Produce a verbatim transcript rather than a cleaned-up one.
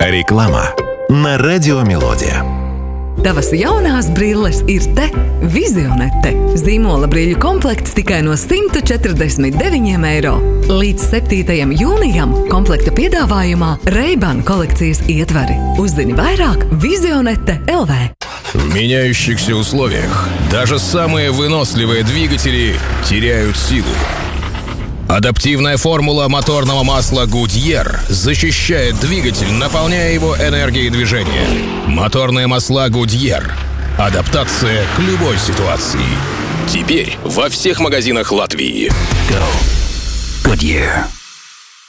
Reklāmā на Радио Мелодия. Tavas jaunās brilles ir te. Vizionete. Zīmola brīļu komplekts tikai no simt četrdesmit deviņiem eiro. Līdz septītajam jūnijam komplekta piedāvājumā Ray-Ban kolekcijas ietvari. Uzzini vairāk Vizionete точка эл ви. В меняющихся условиях даже самые выносливые двигатели теряют силу. Адаптивная формула моторного масла Goodyear защищает двигатель, наполняя его энергией движения. Моторные масла Goodyear. Адаптация к любой ситуации. Теперь во всех магазинах Латвии. Go. Goodyear.